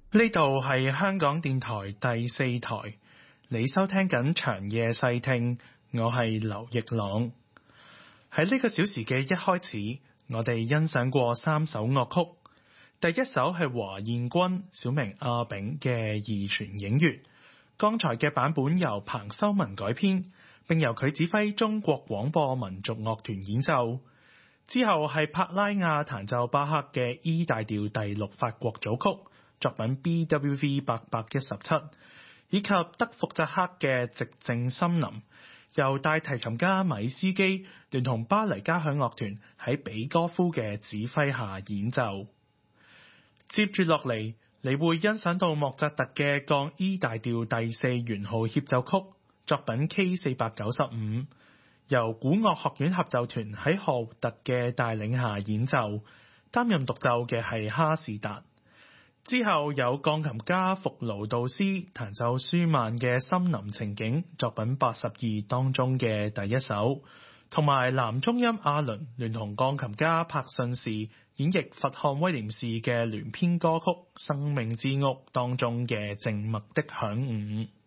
呢度係香港電台第四台，你收聽緊長夜細聽，我係劉奕朗。喺呢個小時嘅一開始，我哋欣賞過3首樂曲。第一首係華彥君小名阿炳嘅《義傳映月》，剛才嘅版本由彭修文改編，並由佢指揮中國廣播民族樂團演奏。之後係帕拉亞彈奏巴赫嘅 E 大調第6法國組曲，作品 BWV 817，以及德福扎克嘅《寂靜森林》，由大提琴家米斯基聯同巴黎交響樂團喺比哥夫嘅指揮下演奏。接住落嚟，你會欣賞到莫扎特嘅降 E 大調第4圓號協奏曲，作品 K495，由古樂學院合奏團喺何活特嘅帶領下演奏，擔任獨奏嘅係哈士達。之後有鋼琴家福勞杜斯彈奏舒曼嘅森林情景，作品82當中嘅第一首，同埋男中音阿倫聯同鋼琴家柏信士演繹佛漢威廉士嘅聯編歌曲《生命之屋》當中嘅靜默的晌午。